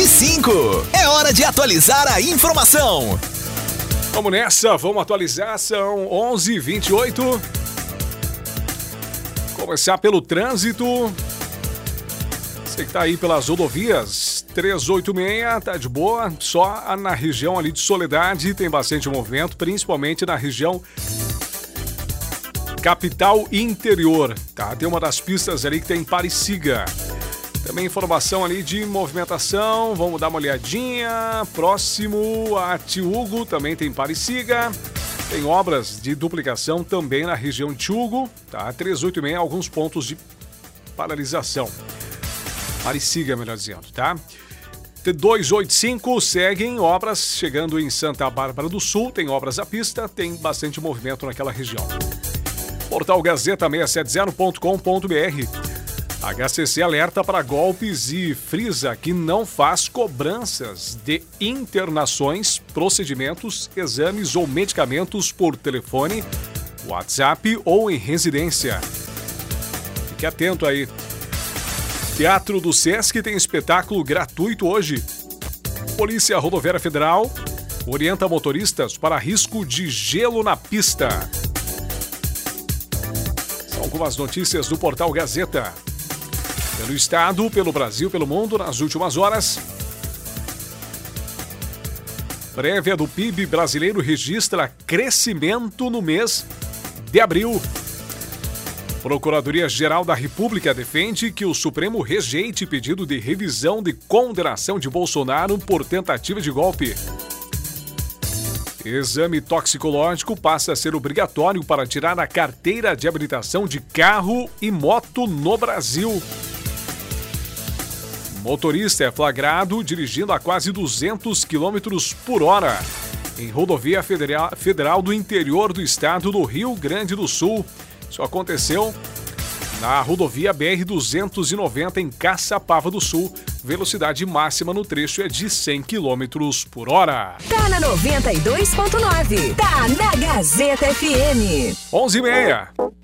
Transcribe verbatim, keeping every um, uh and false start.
de cinco. É hora de atualizar a informação. Vamos nessa, vamos atualizar, são onze e vinte e oito. Começar pelo trânsito. Você que tá aí pelas rodovias, trezentos e oitenta e seis, tá de boa. Só na região ali de Soledade tem bastante movimento, principalmente na região capital e interior, tá? Tem uma das pistas ali que tem Pariciga. Também informação ali de movimentação, vamos dar uma olhadinha. Próximo a Tiúgo, também tem Pariciga. Tem obras de duplicação também na região de Tiúgo, tá? trezentos e oitenta e seis, alguns pontos de paralisação. Pariciga, melhor dizendo, tá? T duzentos e oitenta e cinco seguem obras chegando em Santa Bárbara do Sul, tem obras à pista, tem bastante movimento naquela região. Portal Gazeta seiscentos e setenta ponto com ponto b r. H C C alerta para golpes e frisa que não faz cobranças de internações, procedimentos, exames ou medicamentos por telefone, WhatsApp ou em residência. Fique atento aí. Teatro do Sesc tem espetáculo gratuito hoje. Polícia Rodoviária Federal orienta motoristas para risco de gelo na pista. São algumas notícias do Portal Gazeta. Pelo estado, pelo Brasil, pelo mundo, nas últimas horas. Prévia do P I B brasileiro registra crescimento no mês de abril. Procuradoria-Geral da República defende que o Supremo rejeite pedido de revisão de condenação de Bolsonaro por tentativa de golpe. Exame toxicológico passa a ser obrigatório para tirar a carteira de habilitação de carro e moto no Brasil. Motorista é flagrado dirigindo a quase duzentos quilômetros por hora em rodovia federal, federal do interior do estado do Rio Grande do Sul. Isso aconteceu na rodovia B R duzentos e noventa em Caçapava do Sul. Velocidade máxima no trecho é de cem quilômetros por hora. Tá na noventa e dois ponto nove. Tá na Gazeta F M. onze e meia.